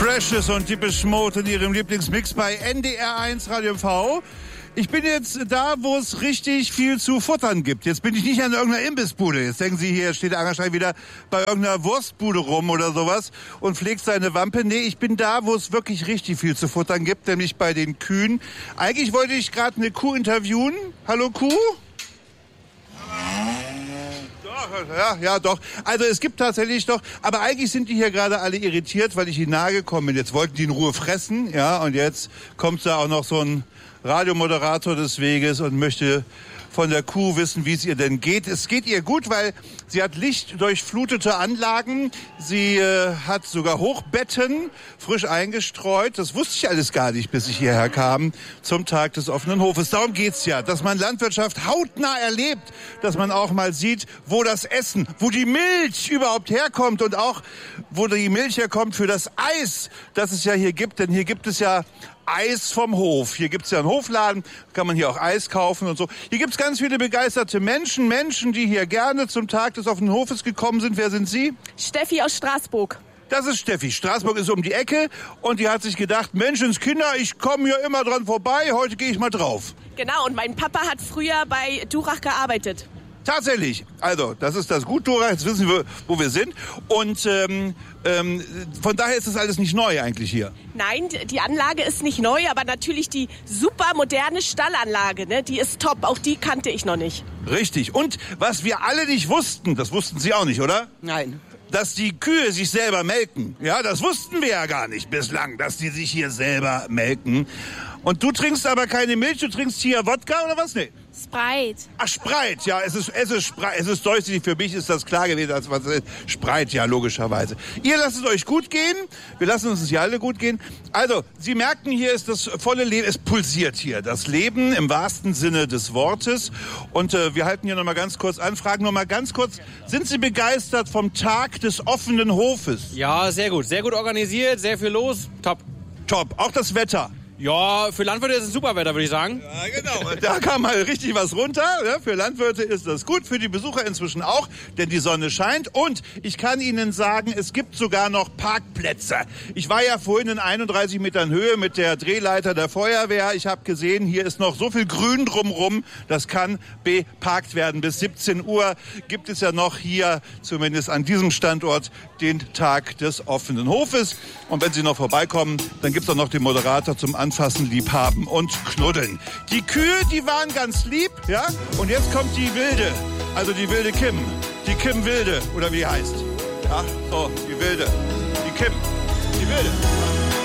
Precious und Depeche Mode in ihrem Lieblingsmix bei NDR1 Radio MV. Ich bin jetzt da, wo es richtig viel zu futtern gibt. Jetzt bin ich nicht an irgendeiner Imbissbude. Jetzt denken Sie, hier steht der Angerstein wieder bei irgendeiner Wurstbude rum oder sowas und pflegt seine Wampe. Nee, ich bin da, wo es wirklich richtig viel zu futtern gibt, nämlich bei den Kühen. Eigentlich wollte ich gerade eine Kuh interviewen. Hallo Kuh? Ja, doch. Also es gibt tatsächlich doch, aber eigentlich sind die hier gerade alle irritiert, weil ich ihnen nahe gekommen bin. Jetzt wollten die in Ruhe fressen, ja, und jetzt kommt da auch noch so ein Radiomoderator des Weges und möchte von der Kuh wissen, wie es ihr denn geht. Es geht ihr gut, weil sie hat lichtdurchflutete Anlagen. Sie hat sogar Hochbetten, frisch eingestreut. Das wusste ich alles gar nicht, bis ich hierher kam zum Tag des offenen Hofes. Darum geht's ja, dass man Landwirtschaft hautnah erlebt, dass man auch mal sieht, wo das Essen, wo die Milch überhaupt herkommt und auch, wo die Milch herkommt für das Eis, das es ja hier gibt. Denn hier gibt es ja Eis vom Hof. Hier gibt's ja einen Hofladen, kann man hier auch Eis kaufen und so. Hier gibt's ganz viele begeisterte Menschen, die hier gerne zum Tag des offenen Hofes gekommen sind. Wer sind Sie? Steffi aus Straßburg. Das ist Steffi. Straßburg ist um die Ecke und die hat sich gedacht, Menschenskinder, ich komme hier immer dran vorbei, heute gehe ich mal drauf. Genau, und mein Papa hat früher bei Durach gearbeitet. Tatsächlich. Also, das ist das Gut, Dora. Jetzt wissen wir, wo wir sind. Und von daher ist das alles nicht neu eigentlich hier. Nein, die Anlage ist nicht neu, aber natürlich die super moderne Stallanlage, ne? Die ist top. Auch die kannte ich noch nicht. Richtig. Und was wir alle nicht wussten, das wussten Sie auch nicht, oder? Nein. Dass die Kühe sich selber melken. Ja, das wussten wir ja gar nicht bislang, dass die sich hier selber melken. Und du trinkst aber keine Milch, du trinkst hier Wodka oder was? Nee. Sprite. Ach, Sprite, ja, es ist Sprite. Es ist deutlich, für mich ist das klar gewesen, als was es ist. Sprite, ja, logischerweise. Ihr lasst es euch gut gehen, wir lassen uns hier alle gut gehen. Also, Sie merken, hier ist das volle Leben, es pulsiert hier. Das Leben im wahrsten Sinne des Wortes. Und wir halten hier nochmal ganz kurz an, fragen nochmal ganz kurz, sind Sie begeistert vom Tag des offenen Hofes? Ja, sehr gut organisiert, sehr viel los, top. Top, auch das Wetter. Ja, für Landwirte ist es super Wetter, würde ich sagen. Ja, genau. Da kam mal richtig was runter. Ja, für Landwirte ist das gut, für die Besucher inzwischen auch, denn die Sonne scheint. Und ich kann Ihnen sagen, es gibt sogar noch Parkplätze. Ich war ja vorhin in 31 Metern Höhe mit der Drehleiter der Feuerwehr. Ich habe gesehen, hier ist noch so viel Grün drumrum, das kann beparkt werden. Bis 17 Uhr gibt es ja noch hier, zumindest an diesem Standort, den Tag des offenen Hofes. Und wenn Sie noch vorbeikommen, dann gibt es auch noch den Moderator zum Anfassen, Liebhaben und Knuddeln. Die Kühe, die waren ganz lieb, ja? Und jetzt kommt die Wilde, also die wilde Kim. Die Kim Wilde, oder wie die heißt. Ja, so, die Wilde. Die Kim, die Wilde.